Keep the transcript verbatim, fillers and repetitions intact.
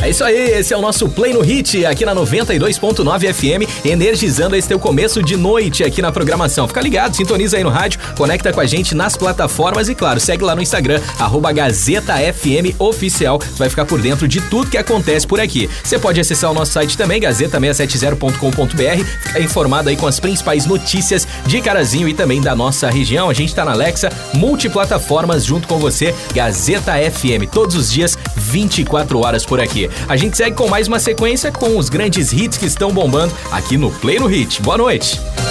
É isso aí, esse é o nosso Play no Hit, aqui na noventa e dois ponto nove F M, energizando esse teu começo de noite aqui na programação. Fica ligado, sintoniza aí no rádio, conecta com a gente nas plataformas e, claro, segue lá no Instagram, arroba Gazeta F M Oficial. Você vai ficar por dentro de tudo que acontece por aqui. Você pode acessar o nosso site também, gazeta seiscentos e setenta ponto com ponto b r, ficar informado aí com as principais notícias de Carazinho e também da nossa região. A gente tá na Alexa, multiplataformas junto com você, Gazeta F M, todos os dias, vinte e quatro horas por aqui. A gente segue com mais uma sequência com os grandes hits que estão bombando aqui no Play no Hit. Boa noite!